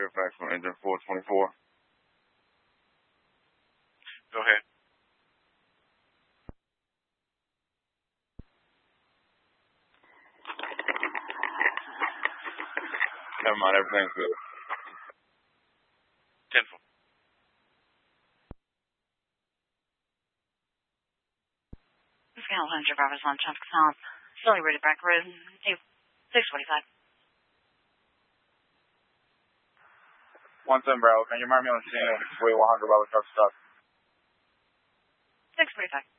Fairfax on engine 424. Go ahead. Never mind, everything's good. 10-4. Scout 100, Bravo's on traffic south. Slowly routed back road. 645. 17 Bravo, can you mark me on the scene? Way 100 Bravo truck stop. 645.